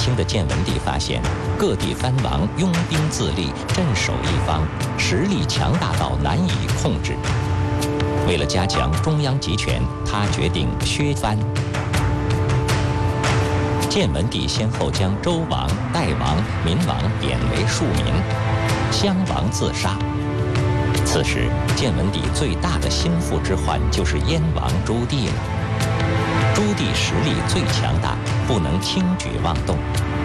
轻的建文帝发现，各地藩王拥兵自立，镇守一方，实力强大到难以控制。为了加强中央集权，他决定削藩。建文帝先后将周王、代王、民王贬为庶民，襄王自杀。此时，建文帝最大的心腹之患就是燕王朱棣了。朱棣实力最强大，不能轻举妄动。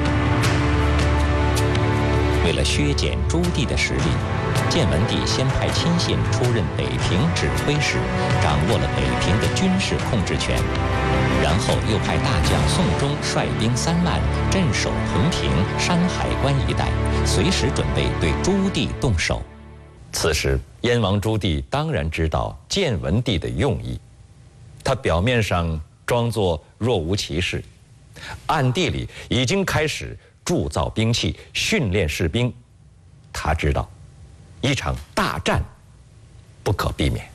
为了削减朱棣的实力，建文帝先派亲信出任北平指挥使，掌握了北平的军事控制权。然后又派大将宋忠率兵3万镇守屯平、山海关一带，随时准备对朱棣动手。 此时，燕王朱棣当然知道建文帝的用意，他表面上装作若无其事，暗地里已经开始铸造兵器、训练士兵。他知道，一场大战不可避免。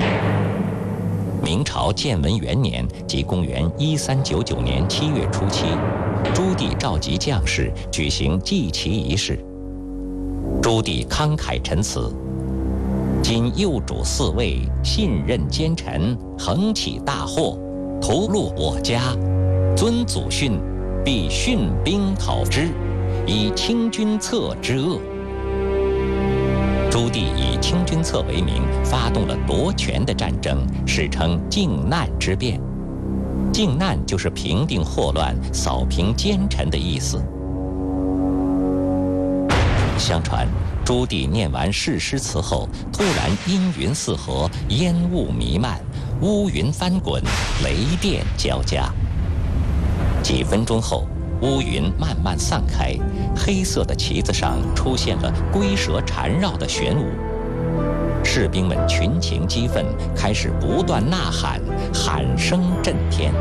明朝建文元年，即公元1399年7月初7，朱棣召集将士举行祭旗仪式。朱棣慷慨陈词：“今幼主嗣位，信任奸臣，横起大祸，屠戮我家。遵祖训，必训兵讨之，以清君侧之恶。”朱棣以清君侧为名，发动了夺权的战争，史称靖难之变。靖难就是平定祸乱、扫平奸臣的意思。相传，朱棣念完誓师词后，突然阴云四合，烟雾弥漫，乌云翻滚，雷电交加。几分钟后，乌云慢慢散开，黑色的旗子上出现了龟蛇缠绕的玄武。士兵们群情激愤，开始不断呐喊，喊声震天。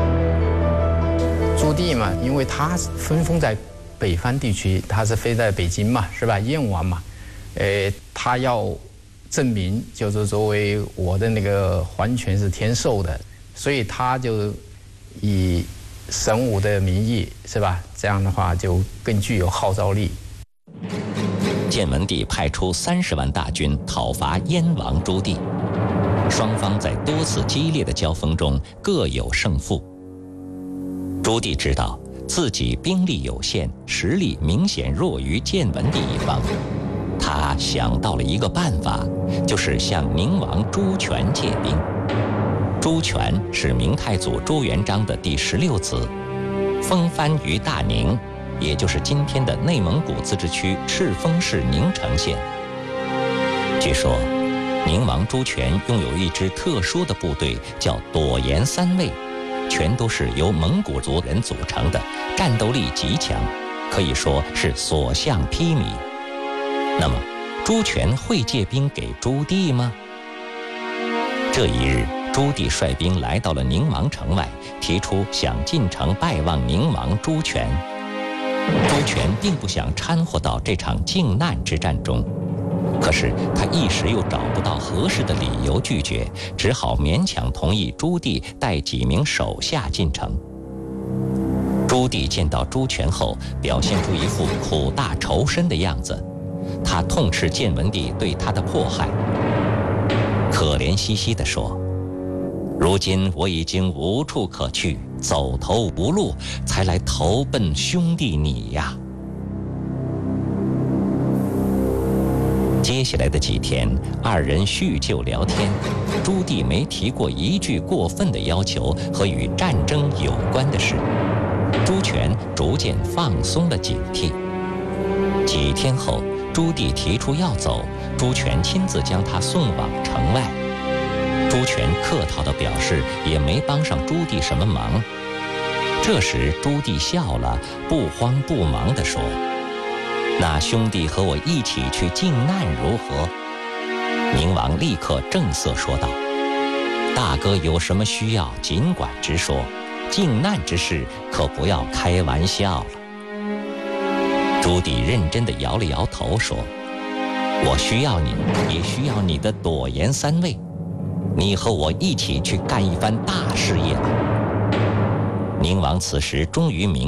朱棣嘛，因为他分封在北方地区，他是飞在北京嘛，是吧？燕王嘛，他要证明就是作为我的那个皇权是天授的，所以他就以神武的名义，是吧？这样的话就更具有号召力。 建文帝派出30万大军讨伐燕王朱棣，双方在多次激烈的交锋中各有胜负。朱棣知道自己兵力有限，实力明显弱于建文帝一方，他想到了一个办法，就是向宁王朱权借兵。朱权是明太祖朱元璋的第16子，封藩于大宁，也就是今天的内蒙古自治区赤峰市宁城县。据说，宁王朱权拥有一支特殊的部队，叫朵颜三卫，全都是由蒙古族人组成的，战斗力极强，可以说是所向披靡。那么，朱权会借兵给朱棣吗？这一日，朱棣率兵来到了宁王城外，提出想进城拜望宁王朱权。朱权并不想掺和到这场靖难之战中，可是他一时又找不到合适的理由拒绝，只好勉强同意朱棣带几名手下进城。朱棣见到朱权后，表现出一副苦大仇深的样子，他痛斥建文帝对他的迫害，可怜兮兮地说：“如今我已经无处可去，走投无路，才来投奔兄弟你呀。”接下来的几天，二人叙旧聊天，朱棣没提过一句过分的要求和与战争有关的事。朱权逐渐放松了警惕。几天后，朱棣提出要走，朱权亲自将他送往城外。朱权客套地表示也没帮上朱棣什么忙。这时朱棣笑了，不慌不忙地说：“那兄弟和我一起去靖难如何？”宁王立刻正色说道：“大哥有什么需要尽管直说，靖难之事可不要开玩笑了。”朱棣认真地摇了摇头说：“我需要你，也需要你的朵颜三卫。你和我一起去干一番大事业吧。”宁王此时终于明